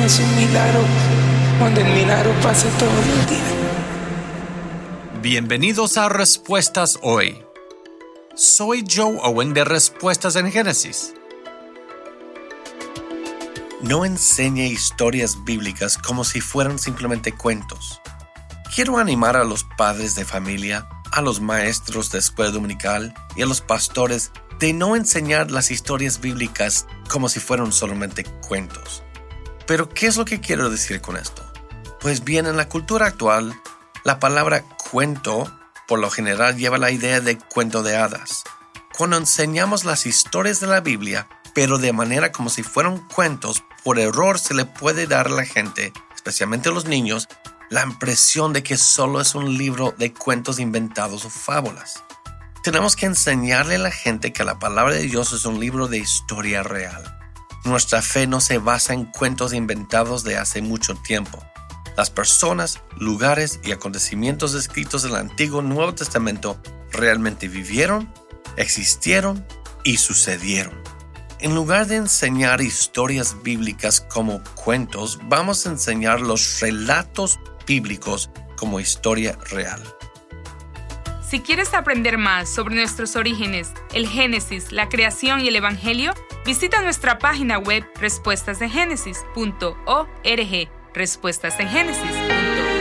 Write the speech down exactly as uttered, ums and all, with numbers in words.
no es un milagro cuando el milagro pasa todos los días. Bienvenidos a Respuestas Hoy. Soy Joe Owen de Respuestas en Génesis. No enseñe historias bíblicas como si fueran simplemente cuentos. Quiero animar a los padres de familia, a los maestros de escuela dominical y a los pastores de no enseñar las historias bíblicas como si fueran solamente cuentos. Pero, ¿qué es lo que quiero decir con esto? Pues bien, en la cultura actual, la palabra cuento por lo general lleva la idea de cuento de hadas. Cuando enseñamos las historias de la Biblia, pero de manera como si fueran cuentos, por error se le puede dar a la gente, especialmente a los niños, la impresión de que solo es un libro de cuentos inventados o fábulas. Tenemos que enseñarle a la gente que la palabra de Dios es un libro de historia real. Nuestra fe no se basa en cuentos inventados de hace mucho tiempo. Las personas, lugares y acontecimientos escritos en el Antiguo y Nuevo Testamento realmente vivieron, existieron y sucedieron. En lugar de enseñar historias bíblicas como cuentos, vamos a enseñar los relatos bíblicos como historia real. Si quieres aprender más sobre nuestros orígenes, el Génesis, la creación y el Evangelio, visita nuestra página web respuestas en génesis punto org. Respuestas en Génesis.